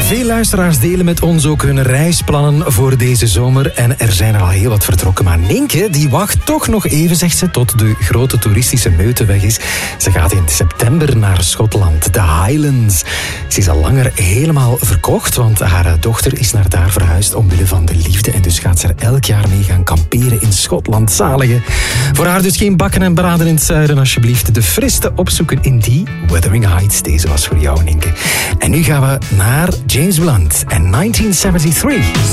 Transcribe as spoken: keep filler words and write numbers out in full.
Veel luisteraars delen met ons ook hun reisplannen voor deze zomer. En er zijn er al heel wat vertrokken. Maar Nienke, die wacht toch nog even, zegt ze, tot de grote toeristische meute weg is. Ze gaat in september naar Schotland, de Highlands. Ze is al langer helemaal verkocht, want haar dochter is naar daar verhuisd omwille van de liefde. En dus gaat ze er elk jaar mee gaan kamperen in Schotland. Zalige. Voor haar dus geen bakken en braden in het zuiden, alsjeblieft. De friste opzoeken in die Wuthering Heights. Deze was voor jou, Nienke. En nu gaan we naar James Blunt en negentien zevenenzeventig.